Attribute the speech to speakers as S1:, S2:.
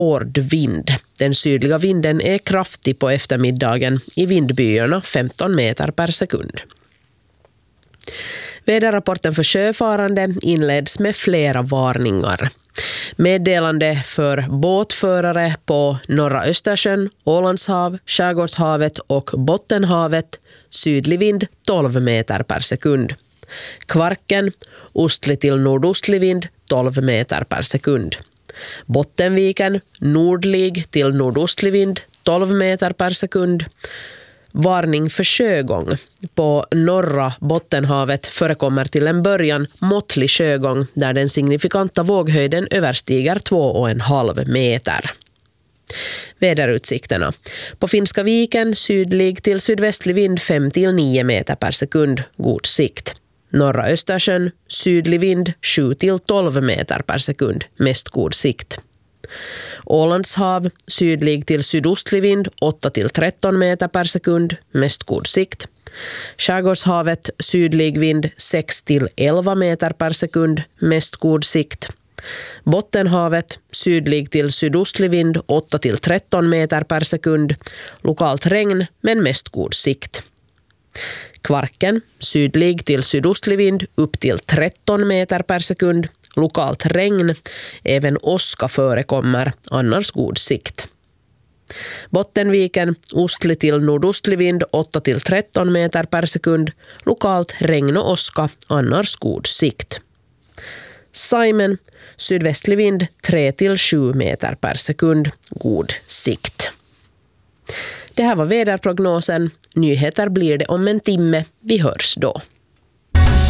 S1: Nordvind. Den sydliga vinden är kraftig på eftermiddagen, i vindbyarna 15 meter per sekund. Väderrapporten för sjöfarande inleds med flera varningar. Meddelande för båtförare på norra Östersjön, Ålandshav, Skärgårdshavet och Bottenhavet, sydlig vind 12 meter per sekund. Kvarken, ostlig till nordostlig vind 12 meter per sekund. Bottenviken, nordlig till nordostlig vind 12 meter per sekund. Varning för sjögång. På norra Bottenhavet förekommer till en början måttlig sjögång där den signifikanta våghöjden överstiger 2,5 meter. Väderutsikterna. På Finska viken sydlig till sydvästlig vind 5-9 meter per sekund, god sikt. Norra Östersjön sydlig vind 7-12 meter per sekund, mest god sikt. Ålandshav sydlig till sydostlig vind 8-13 meter per sekund, mest god sikt. Skärgårdshavet sydlig vind 6-11 meter per sekund, mest god sikt. Bottenhavet sydlig till sydostlig vind 8-13 meter per sekund, lokalt regn men mest god sikt. Kvarken sydlig till sydostlig vind upp till 13 meter per sekund, lokalt regn, även åska förekommer, annars god sikt. Bottenviken ostlig till nordostlig vind 8-13 meter per sekund, lokalt regn och åska, annars god sikt. Saimen sydvästlig vind 3-7 meter per sekund, god sikt. Det här var väderprognosen. Nyheter blir det om en timme. Vi hörs då.